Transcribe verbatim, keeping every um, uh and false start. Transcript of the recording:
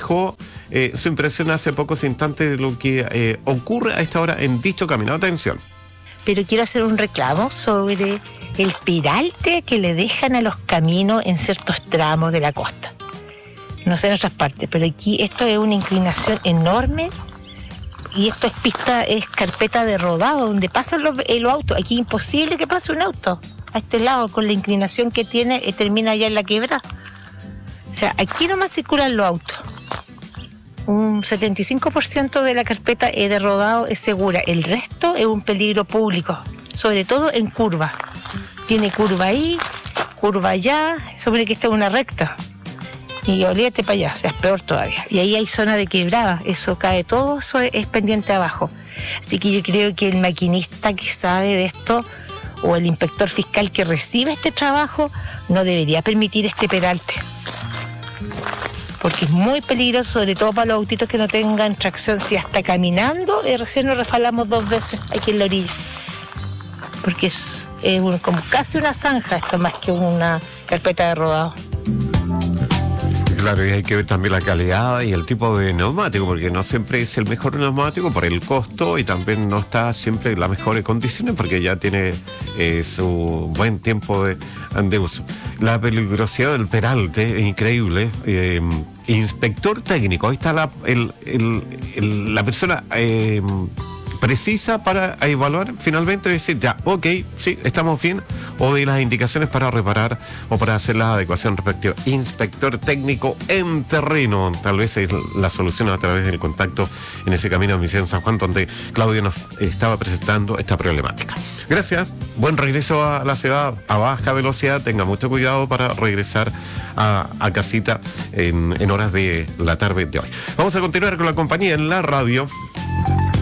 dejó eh, su impresión hace pocos instantes de lo que eh, ocurre a esta hora en dicho camino. Atención. Pero quiero hacer un reclamo sobre el peralte que le dejan a los caminos en ciertos tramos de la costa. No sé en otras partes, pero aquí esto es una inclinación enorme y esto es pista, es carpeta de rodado donde pasan los, eh, los autos. Aquí es imposible que pase un auto a este lado con la inclinación que tiene, eh, termina allá en la quebrada. O sea, aquí nomás circulan los autos. Un setenta y cinco por ciento de la carpeta eh, de rodado es segura, el resto es un peligro público, sobre todo en curvas. Tiene curva ahí, curva allá, sobre que esta es una recta. Y olvídate para allá, o sea, es peor todavía. Y ahí hay zona de quebrada, eso cae todo, eso es, es pendiente abajo. Así que yo creo que el maquinista que sabe de esto, o el inspector fiscal que recibe este trabajo, no debería permitir este peralte. Porque es muy peligroso, sobre todo para los autitos que no tengan tracción. Si hasta caminando, eh, recién nos refalamos dos veces aquí en la orilla. Porque es, es un, como casi una zanja, esto más que una carpeta de rodado. Claro, y hay que ver también la calidad y el tipo de neumático, porque no siempre es el mejor neumático por el costo y también no está siempre en las mejores condiciones porque ya tiene eh, su buen tiempo de, de uso. La peligrosidad del peralte es increíble. Eh, inspector técnico, ahí está la, el, el, el, la persona eh, precisa para evaluar finalmente y decir, ya, ok, sí, estamos bien, o de las indicaciones para reparar o para hacer la adecuación respectiva. Inspector técnico en terreno, tal vez es la solución a través del contacto en ese camino de Misión San Juan, donde Claudio nos estaba presentando esta problemática. Gracias, buen regreso a la ciudad a baja velocidad, tenga mucho cuidado para regresar a, a casita en, en horas de la tarde de hoy. Vamos a continuar con la compañía en la radio.